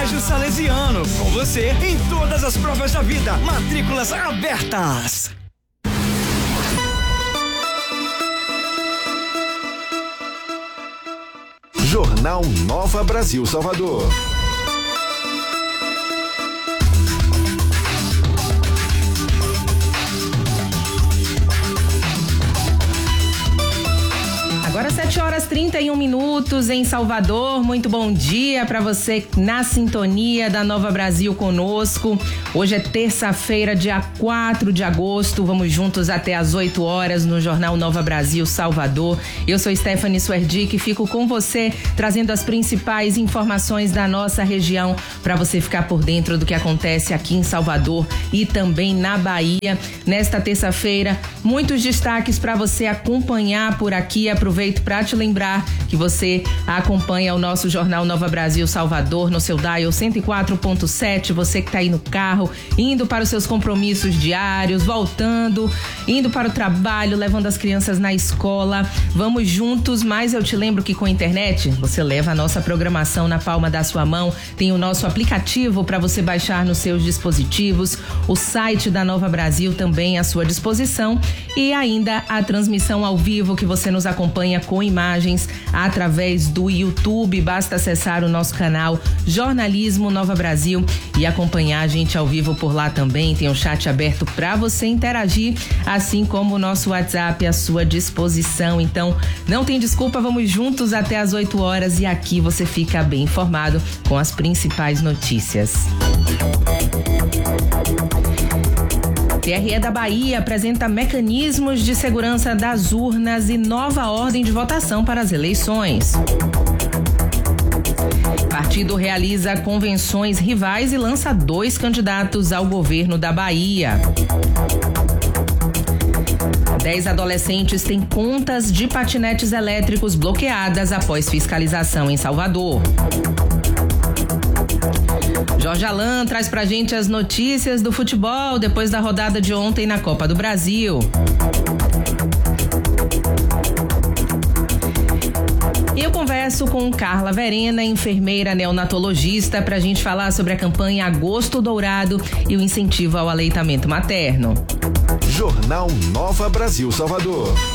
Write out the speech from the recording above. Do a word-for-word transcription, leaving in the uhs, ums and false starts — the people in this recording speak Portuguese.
Colégio Salesiano, com você em todas as provas da vida. Matrículas abertas. Jornal Nova Brasil Salvador. Agora sete horas e trinta e um minutos em Salvador. Muito bom dia para você na sintonia da Nova Brasil conosco. Hoje é terça-feira, dia quatro de agosto. Vamos juntos até às oito horas no Jornal Nova Brasil Salvador. Eu sou Stephanie Suerdick e fico com você trazendo as principais informações da nossa região para você ficar por dentro do que acontece aqui em Salvador e também na Bahia. Nesta terça-feira, muitos destaques para você acompanhar por aqui. Aproveita para te lembrar que você acompanha o nosso Jornal Nova Brasil Salvador no seu dial cento e quatro ponto sete, você que está aí no carro, indo para os seus compromissos diários, voltando, indo para o trabalho, levando as crianças na escola. Vamos juntos, mas eu te lembro que com a internet você leva a nossa programação na palma da sua mão, tem o nosso aplicativo para você baixar nos seus dispositivos, o site da Nova Brasil também à sua disposição e ainda a transmissão ao vivo que você nos acompanha com imagens através do YouTube. Basta acessar o nosso canal Jornalismo Nova Brasil e acompanhar a gente ao vivo por lá também. Tem um chat aberto para você interagir, assim como o nosso WhatsApp à sua disposição. Então, não tem desculpa, vamos juntos até às oito horas e aqui você fica bem informado com as principais notícias. T R E da Bahia apresenta mecanismos de segurança das urnas e nova ordem de votação para as eleições. Partido realiza convenções rivais e lança dois candidatos ao governo da Bahia. Dez adolescentes têm contas de patinetes elétricos bloqueadas após fiscalização em Salvador. Jorge Alain traz pra gente as notícias do futebol depois da rodada de ontem na Copa do Brasil. E eu converso com Carla Verena, enfermeira neonatologista, pra gente falar sobre a campanha Agosto Dourado e o incentivo ao aleitamento materno. Jornal Nova Brasil Salvador.